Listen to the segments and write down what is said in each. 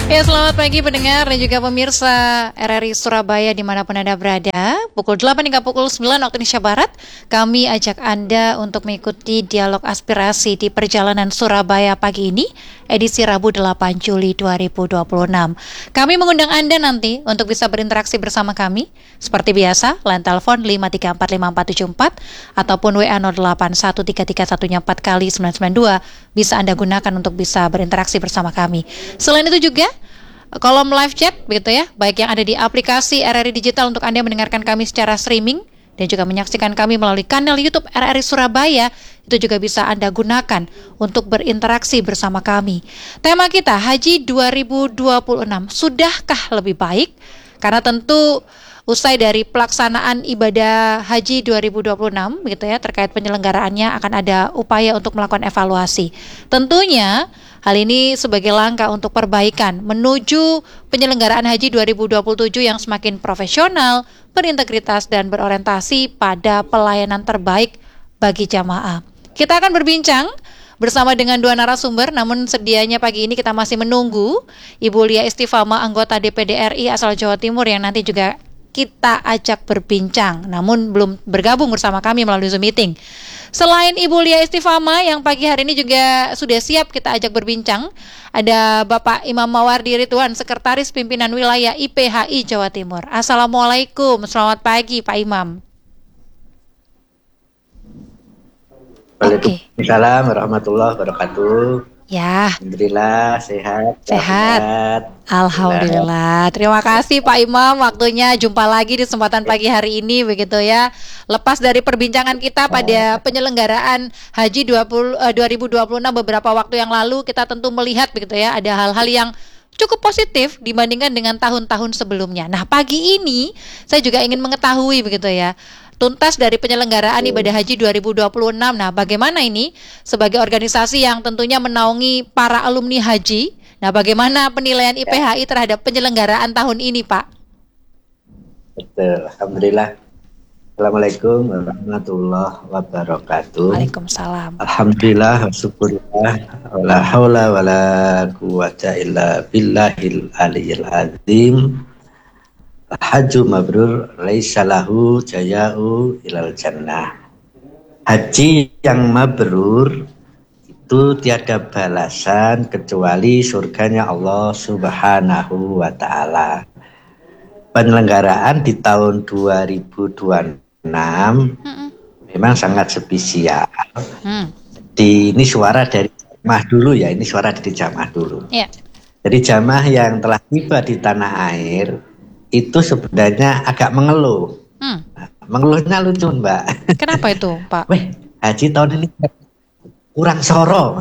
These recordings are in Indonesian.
Ya, selamat pagi pendengar dan juga pemirsa RRI Surabaya dimanapun Anda berada. Pukul 8 hingga pukul 9 waktu Indonesia Barat, kami ajak Anda untuk mengikuti dialog aspirasi di perjalanan Surabaya pagi ini, edisi Rabu 8 Juli 2026. Kami mengundang Anda nanti untuk bisa berinteraksi bersama kami. Seperti biasa, line telepon 5345474 ataupun WA 081331 kali 992 bisa Anda gunakan untuk bisa berinteraksi bersama kami. Selain itu juga kolom live chat begitu ya, baik yang ada di aplikasi RRI Digital untuk Anda mendengarkan kami secara streaming dan juga menyaksikan kami melalui kanal YouTube RRI Surabaya, itu juga bisa Anda gunakan untuk berinteraksi bersama kami. Tema kita Haji 2026, sudahkah lebih baik? Karena tentu usai dari pelaksanaan ibadah haji 2026 gitu ya, terkait penyelenggaraannya akan ada upaya untuk melakukan evaluasi. Tentunya hal ini sebagai langkah untuk perbaikan menuju penyelenggaraan haji 2027 yang semakin profesional, berintegritas dan berorientasi pada pelayanan terbaik bagi jamaah. Kita akan berbincang bersama dengan dua narasumber, namun sedianya pagi ini kita masih menunggu Ibu Lia Istifama, anggota DPD RI asal Jawa Timur yang nanti juga kita ajak berbincang, namun belum bergabung bersama kami melalui Zoom meeting. Selain Ibu Lia Istifama yang pagi hari ini juga sudah siap kita ajak berbincang, ada Bapak Imam Mawardi Ridwan, Sekretaris Pimpinan Wilayah IPHI Jawa Timur. Assalamualaikum, selamat pagi Pak Imam. Waalaikumsalam warahmatullahi wabarakatuh. Ya, Alhamdulillah sehat. Alhamdulillah. Terima kasih Pak Imam, waktunya jumpa lagi di kesempatan pagi hari ini begitu ya. Lepas dari perbincangan kita pada penyelenggaraan Haji 2026 beberapa waktu yang lalu, kita tentu melihat begitu ya, ada hal-hal yang cukup positif dibandingkan dengan tahun-tahun sebelumnya. Nah, pagi ini saya juga ingin mengetahui begitu ya, tuntas dari penyelenggaraan ibadah haji 2026. Nah, bagaimana ini sebagai organisasi yang tentunya menaungi para alumni haji? Nah, bagaimana penilaian IPHI terhadap penyelenggaraan tahun ini, Pak? Betul, alhamdulillah. Assalamualaikum warahmatullahi wabarakatuh. Waalaikumsalam. Alhamdulillah, syukurullah, wala haula wala quwwata illa billahil aliyyil azim. Haju mabrur laisa lahu jaya'u ilal jannah. Haji yang mabrur itu tiada balasan kecuali surganya Allah Subhanahu wa taala. Penyelenggaraan di tahun 2026 memang sangat spesial. Ini suara dari jamaah dulu ya, ini suara dari jamaah dulu. Yeah. Jadi jamaah yang telah tiba di tanah air itu sebenarnya agak mengeluh. Mengeluhnya lucu, Mbak. Kenapa itu, Pak? Weh, haji tahun ini kurang soro.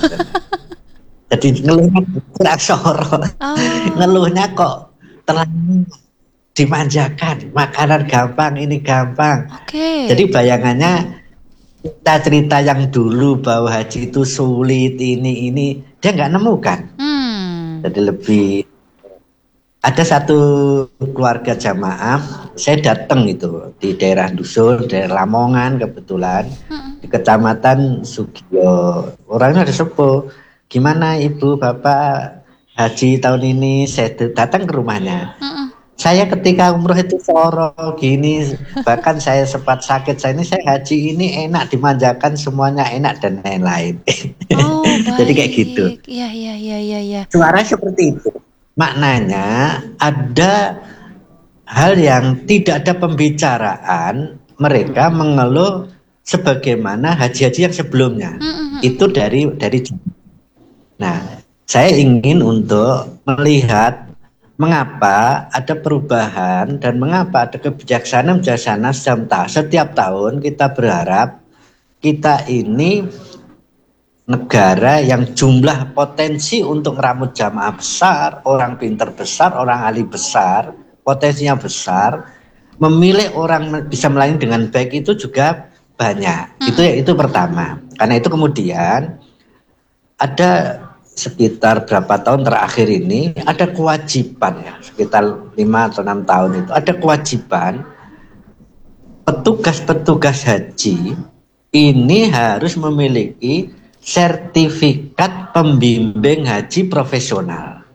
Jadi ngeluhnya kurang soro. Ngeluhnya kok terlalu dimanjakan. Makanan gampang, ini gampang. Jadi bayangannya cerita yang dulu bahwa haji itu sulit, ini dia nggak nemukan. Jadi lebih. Ada satu keluarga jamaah, saya datang itu di daerah dusun, daerah Lamongan kebetulan, di kecamatan Sugio. Orangnya ada sepuh. Gimana ibu, bapak haji tahun ini? Saya datang ke rumahnya. Saya ketika umroh itu soro gini, bahkan saya sempat sakit. Saya haji ini enak, dimanjakan, semuanya enak dan lain-lain. Oh, jadi kayak gitu. Iya. Suara seperti itu. Maknanya ada hal yang tidak ada pembicaraan, mereka mengeluh sebagaimana haji-haji yang sebelumnya. Itu dari. Nah, saya ingin untuk melihat mengapa ada perubahan dan mengapa ada kebijaksanaan setiap tahun kita berharap kita ini negara yang jumlah potensi untuk ngeramut jamaah besar, orang pinter besar, orang ahli besar, potensinya besar, memilih orang bisa melayani dengan baik itu juga banyak. Itu pertama. Karena itu kemudian ada sekitar berapa tahun terakhir ini ada kewajiban ya, sekitar 5 atau 6 tahun itu ada kewajiban petugas-petugas haji ini harus memiliki sertifikat pembimbing haji profesional.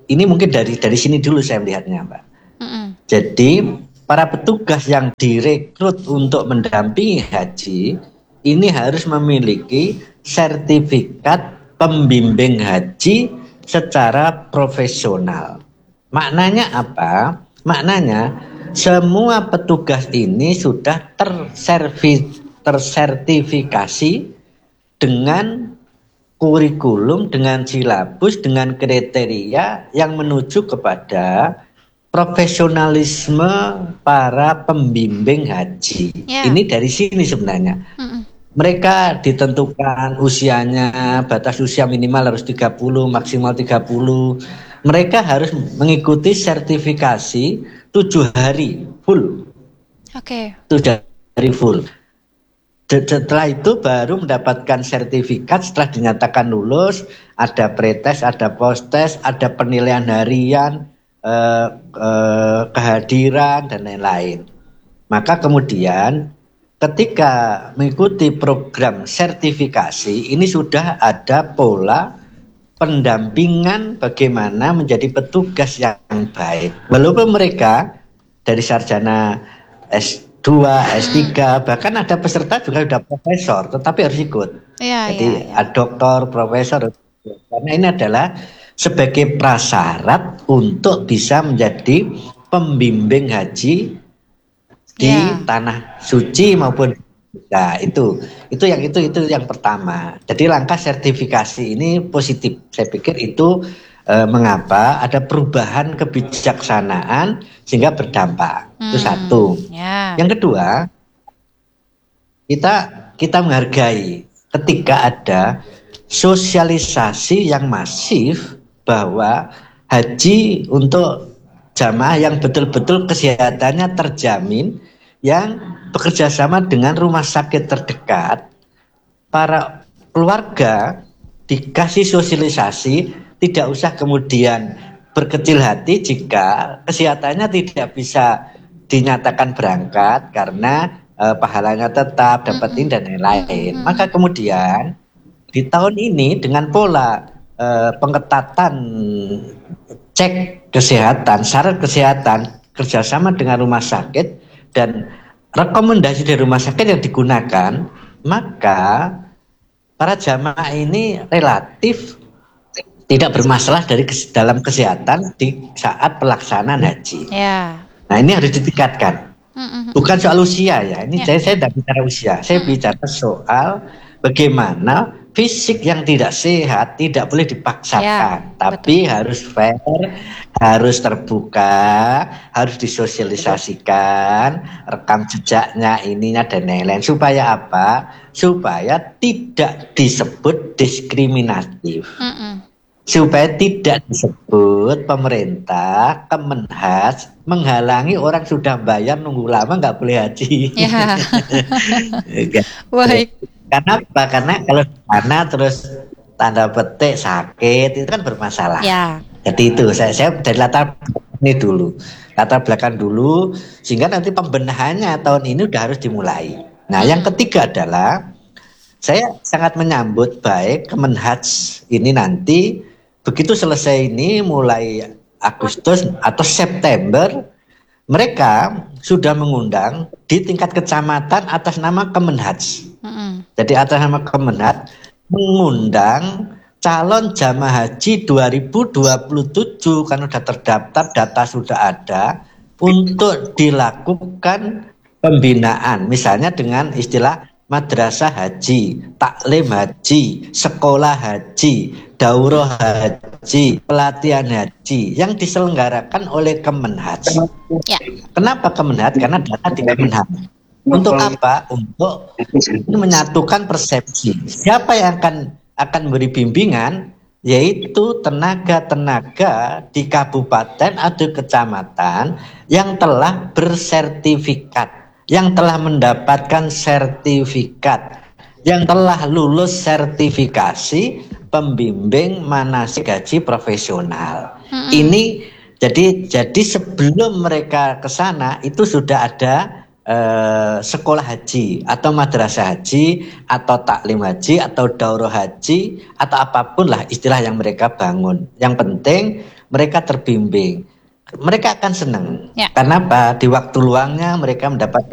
ini mungkin dari sini dulu saya melihatnya, Mbak. Mm-mm. Jadi para petugas yang direkrut untuk mendampingi haji ini harus memiliki sertifikat pembimbing haji secara profesional. Maknanya apa? Maknanya semua petugas ini sudah tersertifikasi dengan kurikulum, dengan silabus, dengan kriteria yang menuju kepada profesionalisme para pembimbing haji. Ya. Ini dari sini sebenarnya. Mm-mm. Mereka ditentukan usianya, batas usia minimal harus 30, maksimal 30. Mereka harus mengikuti sertifikasi 7 hari full. Oke. 7 hari full. Setelah itu baru mendapatkan sertifikat. Setelah dinyatakan lulus, ada pretest, ada posttest, ada penilaian harian, kehadiran dan lain-lain. Maka kemudian ketika mengikuti program sertifikasi ini sudah ada pola pendampingan bagaimana menjadi petugas yang baik. Walaupun mereka dari sarjana S2, S3, bahkan ada peserta juga sudah profesor, tetapi harus ikut. Jadi ada doktor, profesor, karena ini adalah sebagai prasyarat untuk bisa menjadi pembimbing haji di tanah suci maupun itu yang pertama. Jadi langkah sertifikasi ini positif. Saya pikir itu mengapa ada perubahan kebijaksanaan sehingga berdampak. Itu satu. Yang kedua, kita menghargai ketika ada sosialisasi yang masif bahwa haji untuk jamaah yang betul-betul kesehatannya terjamin, yang bekerja sama dengan rumah sakit terdekat, para keluarga dikasih sosialisasi, tidak usah kemudian berkecil hati jika kesehatannya tidak bisa dinyatakan berangkat karena pahalanya tetap dapetin dan lain-lain. Maka kemudian di tahun ini dengan pola pengetatan cek kesehatan, syarat kesehatan kerjasama dengan rumah sakit dan rekomendasi dari rumah sakit yang digunakan, maka para jamaah ini relatif tidak bermasalah dalam kesehatan di saat pelaksanaan haji. Nah ini harus ditingkatkan. Bukan soal usia ya. Ini saya tidak bicara usia. Saya bicara soal bagaimana fisik yang tidak sehat tidak boleh dipaksakan, tapi betul, harus fair, harus terbuka, harus disosialisasikan rekam jejaknya, ininya dan lain-lain. Supaya apa? Supaya tidak disebut diskriminatif. Supaya tidak disebut pemerintah, Kemenhas menghalangi orang sudah bayar nunggu lama nggak boleh haji. Baik. Kenapa? Karena kalau sana terus tanda petik sakit itu kan bermasalah. Jadi itu saya dari latar ini dulu, latar belakang dulu, sehingga nanti pembenahannya tahun ini udah harus dimulai. Nah, yang ketiga adalah saya sangat menyambut baik Kemenhas ini nanti begitu selesai ini mulai Agustus atau September mereka sudah mengundang di tingkat kecamatan atas nama Kemenhas. Jadi atas nama Kemenhas mengundang calon jamaah haji 2027 kan sudah terdaftar, data sudah ada untuk dilakukan pembinaan, misalnya dengan istilah madrasah haji, taklim haji, sekolah haji, daurah haji, pelatihan haji yang diselenggarakan oleh Kemenhas. Kenapa Kemenhas? Karena data di Kemenhas. Untuk apa? Untuk menyatukan persepsi. Siapa yang akan beri bimbingan? Yaitu tenaga-tenaga di kabupaten atau kecamatan yang telah bersertifikat, yang telah mendapatkan sertifikat, yang telah lulus sertifikasi pembimbing manasik haji profesional. Ini jadi sebelum mereka ke sana itu sudah ada sekolah haji atau madrasah haji atau taklim haji atau daurah haji atau apapun lah istilah yang mereka bangun. Yang penting mereka terbimbing, mereka akan senang. Ya. Karena apa? Di waktu luangnya mereka mendapatkan